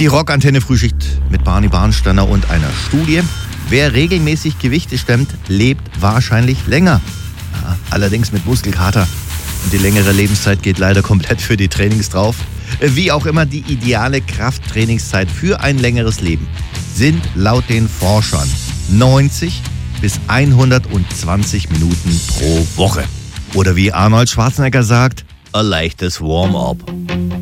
Die Rockantenne Frühschicht mit Barney Barnsteiner und einer Studie. Wer regelmäßig Gewichte stemmt, lebt wahrscheinlich länger. Ja, allerdings mit Muskelkater. Und die längere Lebenszeit geht leider komplett für die Trainings drauf. Wie auch immer, die ideale Krafttrainingszeit für ein längeres Leben sind laut den Forschern 90 bis 120 Minuten pro Woche. Oder wie Arnold Schwarzenegger sagt, ein leichtes Warm-up.